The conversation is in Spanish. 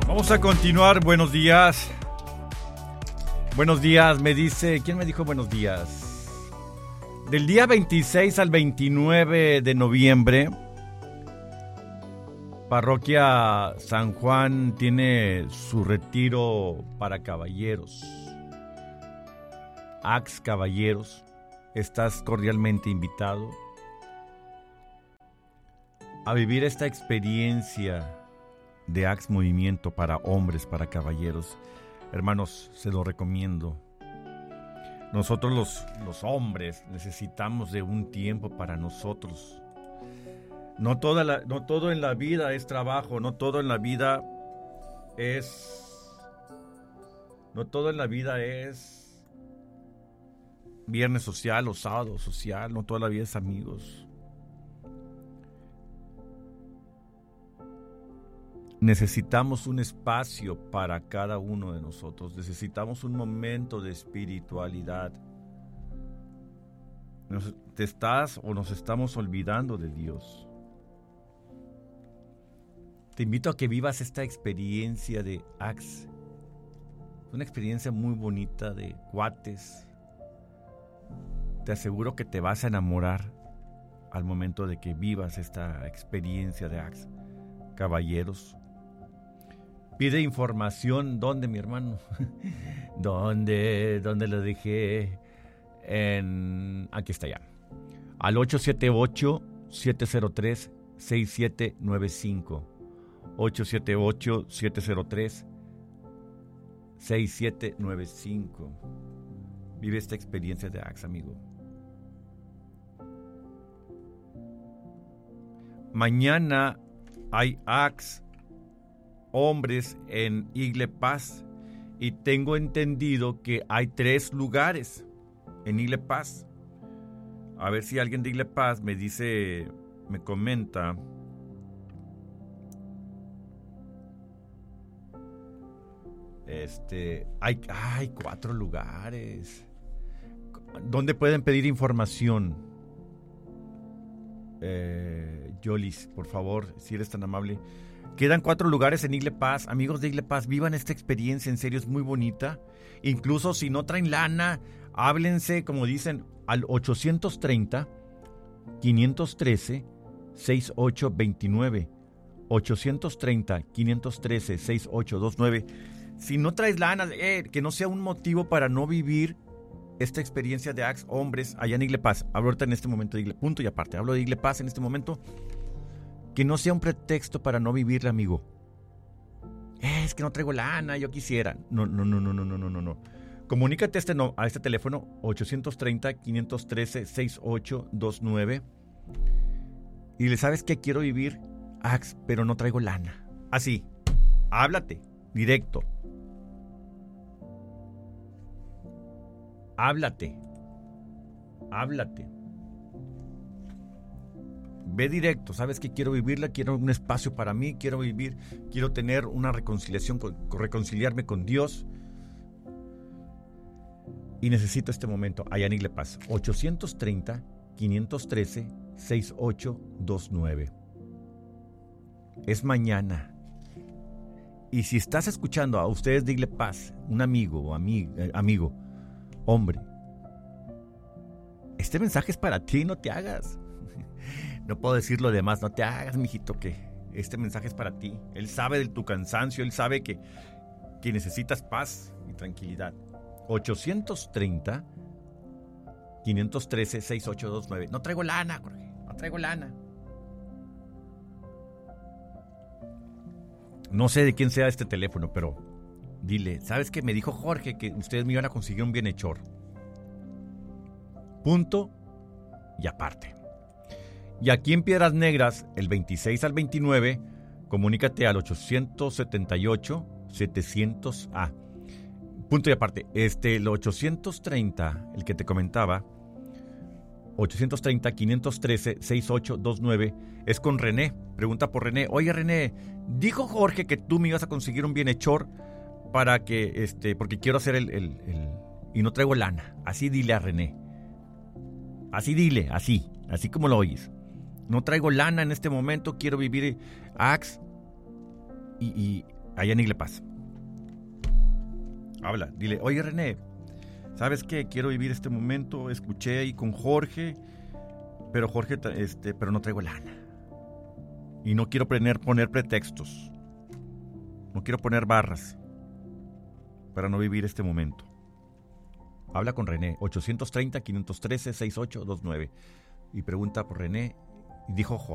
Vamos a continuar. Buenos días. Buenos días, me dice. ¿Quién me dijo buenos días? Del día 26 al 29 de noviembre, Parroquia San Juan tiene su retiro para caballeros. Ax Caballeros, estás cordialmente invitado a vivir esta experiencia de Ax Movimiento para hombres, para caballeros. Hermanos, se lo recomiendo. Nosotros los hombres necesitamos de un tiempo para nosotros. No todo en la vida es trabajo, no todo en la vida es viernes social o sábado social, no toda la vida es amigos. Necesitamos un espacio para cada uno de nosotros. Necesitamos un momento de espiritualidad. Nos estamos olvidando de Dios. Te invito a que vivas esta experiencia de Ax. Una experiencia muy bonita de cuates. Te aseguro que te vas a enamorar al momento de que vivas esta experiencia de Ax. Caballeros. Pide información. ¿Dónde, mi hermano? ¿Dónde lo dejé? Aquí está ya. Al 878-703-6795. 878-703-6795. Vive esta experiencia de Ax, amigo. Mañana hay Ax hombres en Igle Paz y tengo entendido que hay 3 lugares en Igle Paz. A ver si alguien de Igle Paz me comenta. Hay 4 lugares. ¿Dónde pueden pedir información? Yolis, por favor, si eres tan amable. Quedan 4 lugares en Igle Paz. Amigos de Igle Paz, vivan esta experiencia, en serio es muy bonita. Incluso si no traen lana, háblense, como dicen, al 830-513-6829. 830-513-6829. Si no traes lana, que no sea un motivo para no vivir esta experiencia de Ax hombres allá en Igle Paz. Hablo ahorita en este momento de Igle, punto y aparte. Hablo de Igle Paz en este momento. Que no sea un pretexto para no vivirla, amigo. Es que no traigo lana, yo quisiera. No. Comunícate a este teléfono 830-513-6829 y le sabes que quiero vivir Ax, pero no traigo lana. Así, háblate, directo. Háblate. Ve directo, sabes que quiero vivirla, quiero un espacio para mí, quiero tener una reconciliarme con Dios. Y necesito este momento allá en Igle Paz. 830-513-6829. Es mañana. Y si estás escuchando a ustedes de Igle Paz, un amigo o amigo, hombre, este mensaje es para ti, no te hagas. No puedo decir lo demás, no te hagas, mijito, que este mensaje es para ti. Él sabe de tu cansancio, él sabe que necesitas paz y tranquilidad. 830-513-6829. No traigo lana, Jorge, no traigo lana. No sé de quién sea este teléfono, pero dile, ¿sabes qué? Me dijo Jorge que ustedes me iban a conseguir un bienhechor. Punto y aparte. Y aquí en Piedras Negras, el 26 al 29, comunícate al 878-700A. Punto y aparte, el 830, el que te comentaba, 830-513-6829, es con René. Pregunta por René. Oye, René, dijo Jorge que tú me ibas a conseguir un bienhechor para que, porque quiero hacer y no traigo lana. Así dile a René. Así dile, así como lo oyes. No traigo lana en este momento, quiero vivir Ax y A Yannick le pasa. Habla, dile, oye René, ¿sabes qué? Quiero vivir este momento, escuché ahí con Jorge, pero pero no traigo lana. Y no quiero poner pretextos. No quiero poner barras para no vivir este momento. Habla con René, 830-513-6829. Y pregunta por René. Y dijo